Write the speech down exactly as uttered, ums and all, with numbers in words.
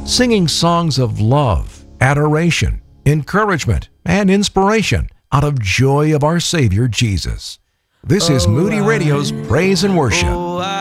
singing songs of love, adoration, encouragement, and inspiration out of joy of our Savior Jesus. This is Moody Radio's Praise and Worship.